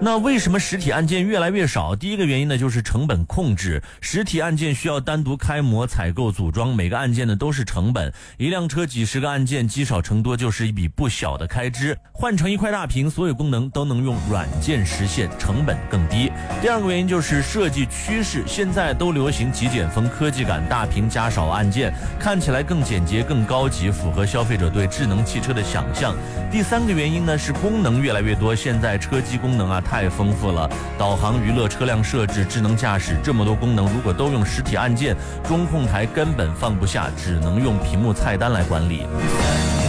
那为什么实体按键越来越少？第一个原因呢，就是成本控制。实体按键需要单独开模、采购、组装，每个按键呢都是成本。一辆车几十个按键，积少成多，就是一笔不小的开支。换成一块大屏，所有功能都能用软件实现，成本更低。第二个原因就是设计趋势，现在都流行极简风、科技感，大屏加少按键，看起来更简洁、更高级，符合消费者对智能汽车的想象。第三个原因呢是功能越来越多，现在车机功能太丰富了，导航、娱乐、车辆设置、智能驾驶，这么多功能，如果都用实体按键，中控台根本放不下，只能用屏幕菜单来管理。